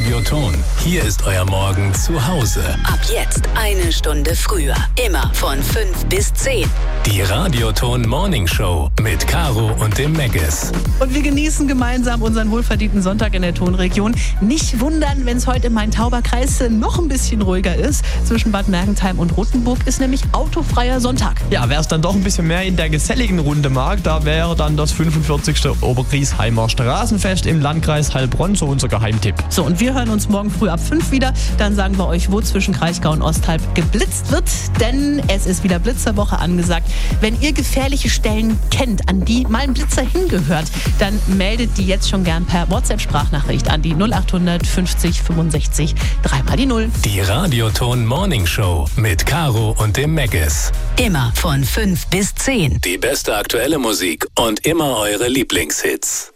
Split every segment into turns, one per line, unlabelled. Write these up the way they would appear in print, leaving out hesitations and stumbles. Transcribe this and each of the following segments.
Radioton. Hier ist euer Morgen zu Hause.
Ab jetzt 1 Stunde früher. Immer von 5 bis 10.
Die Radioton Morning Show mit Caro und dem Megges.
Und wir genießen gemeinsam unseren wohlverdienten Sonntag in der Tonregion. Nicht wundern, wenn es heute im Main-Tauber-Kreis noch ein bisschen ruhiger ist. Zwischen Bad Mergentheim und Rothenburg ist nämlich autofreier Sonntag.
Ja, wer es dann doch ein bisschen mehr in der geselligen Runde mag, da wäre dann das 45. Obergriesheimer Straßenfest im Landkreis Heilbronn so unser Geheimtipp.
So, und wir hören uns morgen früh ab 5 wieder. Dann sagen wir euch, wo zwischen Kraichgau und Osthalb geblitzt wird. Denn es ist wieder Blitzerwoche angesagt. Wenn ihr gefährliche Stellen kennt, an die mal ein Blitzer hingehört, dann meldet die jetzt schon gern per WhatsApp-Sprachnachricht an die 0800 50 65 3x0.
Die Radioton Morning Show mit Caro und dem Megges.
Immer von 5 bis 10.
Die beste aktuelle Musik und immer eure Lieblingshits.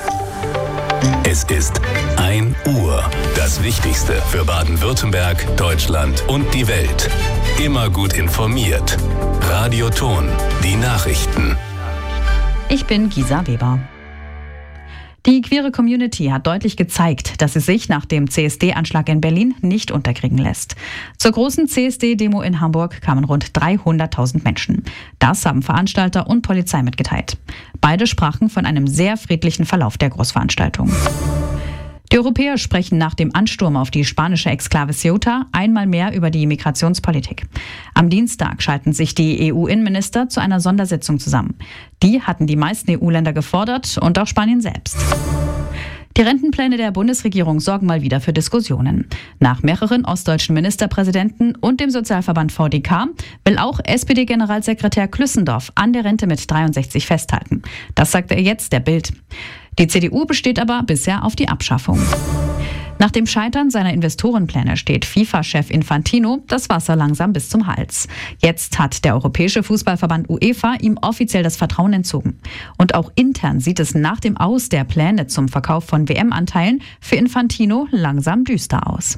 Es ist 1 Uhr. Das Wichtigste für Baden-Württemberg, Deutschland und die Welt. Immer gut informiert. Radioton. Die Nachrichten.
Ich bin Gisa Weber. Die queere Community hat deutlich gezeigt, dass sie sich nach dem CSD-Anschlag in Berlin nicht unterkriegen lässt. Zur großen CSD-Demo in Hamburg kamen rund 300.000 Menschen. Das haben Veranstalter und Polizei mitgeteilt. Beide sprachen von einem sehr friedlichen Verlauf der Großveranstaltung. Die Europäer sprechen nach dem Ansturm auf die spanische Exklave Ceuta einmal mehr über die Migrationspolitik. Am Dienstag schalten sich die EU-Innenminister zu einer Sondersitzung zusammen. Die hatten die meisten EU-Länder gefordert und auch Spanien selbst. Die Rentenpläne der Bundesregierung sorgen mal wieder für Diskussionen. Nach mehreren ostdeutschen Ministerpräsidenten und dem Sozialverband VDK will auch SPD-Generalsekretär Klüssendorf an der Rente mit 63 festhalten. Das sagte er jetzt der Bild. Die CDU besteht aber bisher auf die Abschaffung. Nach dem Scheitern seiner Investorenpläne steht FIFA-Chef Infantino das Wasser langsam bis zum Hals. Jetzt hat der Europäische Fußballverband UEFA ihm offiziell das Vertrauen entzogen. Und auch intern sieht es nach dem Aus der Pläne zum Verkauf von WM-Anteilen für Infantino langsam düster aus.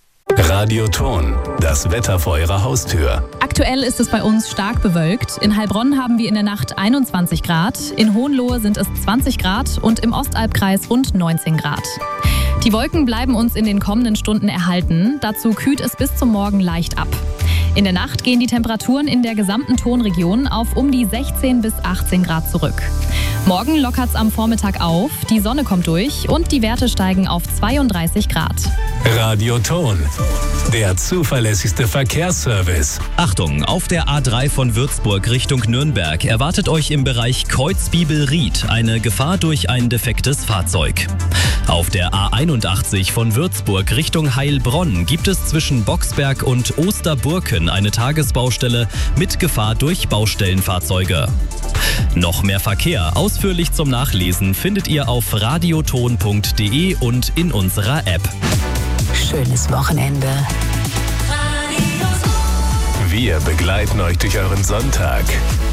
Radioton. Das Wetter vor eurer Haustür.
Aktuell ist es bei uns stark bewölkt. In Heilbronn haben wir in der Nacht 21 Grad, in Hohenlohe sind es 20 Grad und im Ostalbkreis rund 19 Grad. Die Wolken bleiben uns in den kommenden Stunden erhalten. Dazu kühlt es bis zum Morgen leicht ab. In der Nacht gehen die Temperaturen in der gesamten Tonregion auf um die 16 bis 18 Grad zurück. Morgen lockert's am Vormittag auf, die Sonne kommt durch und die Werte steigen auf 32 Grad.
Radioton. Der zuverlässigste Verkehrsservice.
Achtung, auf der A3 von Würzburg Richtung Nürnberg erwartet euch im Bereich Kreuzbibel-Ried eine Gefahr durch ein defektes Fahrzeug. Auf der A81 von Würzburg Richtung Heilbronn gibt es zwischen Boxberg und Osterburken eine Tagesbaustelle mit Gefahr durch Baustellenfahrzeuge. Noch mehr Verkehr ausführlich zum Nachlesen findet ihr auf radioton.de und in unserer App.
Schönes Wochenende.
Wir begleiten euch durch euren Sonntag.